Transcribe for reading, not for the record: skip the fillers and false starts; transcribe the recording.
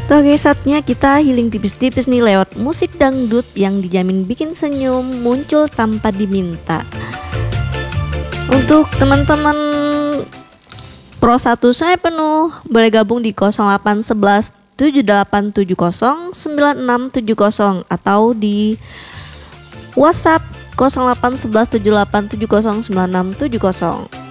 Oke, saatnya kita healing tipis-tipis nih lewat musik dangdut yang dijamin bikin senyum muncul tanpa diminta. Untuk teman-teman Pro 1 saya penuh, boleh gabung di 0811 7870 9670 atau di WhatsApp 0811 7870 9670.